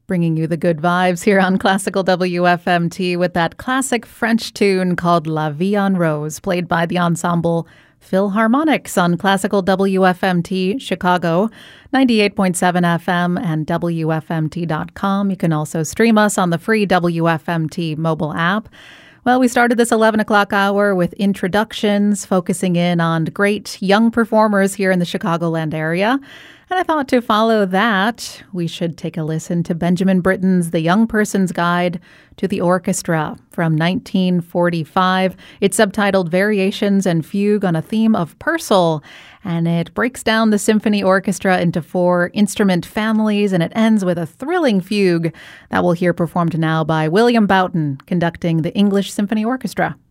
Bringing you the good vibes here on Classical WFMT with that classic French tune called La Vie en Rose, played by the ensemble Philharmonics on Classical WFMT Chicago, 98.7 FM and WFMT.com. You can also stream us on the free WFMT mobile app. Well, we started this 11 o'clock hour with introductions, focusing in on great young performers here in the Chicagoland area. And I thought to follow that, we should take a listen to Benjamin Britten's The Young Person's Guide to the Orchestra from 1945. It's subtitled Variations and Fugue on a Theme of Purcell, and it breaks down the symphony orchestra into 4 instrument families, and it ends with a thrilling fugue that we'll hear performed now by William Boughton, conducting the English Symphony Orchestra.